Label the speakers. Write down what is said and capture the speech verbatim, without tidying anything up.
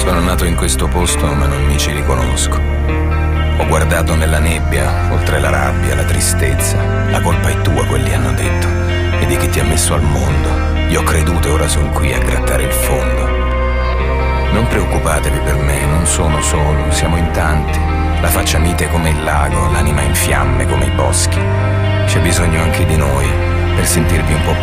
Speaker 1: Sono nato in questo posto ma non mi ci riconosco. Ho guardato nella nebbia, oltre la rabbia, la tristezza. La colpa è tua, quelli hanno detto, e di chi ti ha messo al mondo. Io ho creduto e ora sono qui a grattare il fondo. Non preoccupatevi per me, non sono solo, siamo in tanti. La faccia mite come il lago, l'anima in fiamme come i boschi. C'è bisogno anche di noi per sentirvi un po'